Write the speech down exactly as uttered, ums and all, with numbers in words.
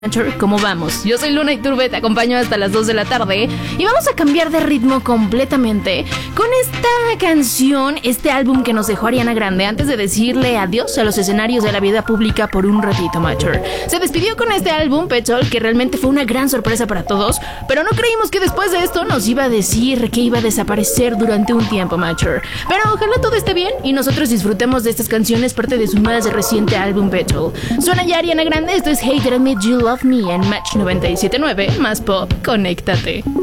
¿Cómo vamos? Yo soy Luna Iturbe, te acompaño hasta las dos de la tarde y vamos a cambiar de ritmo completamente con esta canción, este álbum que nos dejó Ariana Grande antes de decirle adiós a los escenarios de la vida pública por un ratito, Macher. Se despidió con este álbum, Petrol, que realmente fue una gran sorpresa para todos, pero no creímos que después de esto nos iba a decir que iba a desaparecer durante un tiempo, Macher. Pero ojalá todo esté bien y nosotros disfrutemos de estas canciones, parte de su más reciente álbum, Petrol. Suena ya Ariana Grande, esto es Hey Did I Made You Love Me en Match noventa y siete punto nueve, más pop, conéctate.